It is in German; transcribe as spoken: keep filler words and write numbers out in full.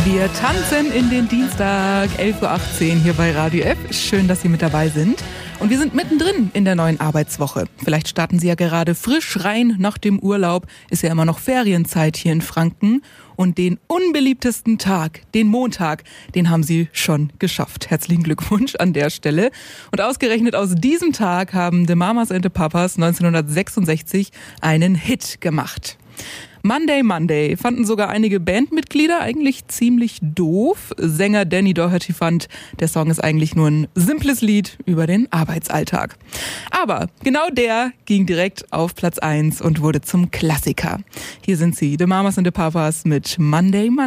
Wir tanzen in den Dienstag, elf Uhr achtzehn hier bei Radio F. Schön, dass Sie mit dabei sind. Und wir sind mittendrin in der neuen Arbeitswoche. Vielleicht starten Sie ja gerade frisch rein nach dem Urlaub. Ist ja immer noch Ferienzeit hier in Franken. Und den unbeliebtesten Tag, den Montag, den haben Sie schon geschafft. Herzlichen Glückwunsch an der Stelle. Und ausgerechnet aus diesem Tag haben The Mamas and the Papas neunzehnhundertsechsundsechzig einen Hit gemacht. Monday, Monday fanden sogar einige Bandmitglieder eigentlich ziemlich doof. Sänger Danny Doherty fand, der Song ist eigentlich nur ein simples Lied über den Arbeitsalltag. Aber genau der ging direkt auf Platz eins und wurde zum Klassiker. Hier sind sie, The Mamas and the Papas mit Monday, Monday.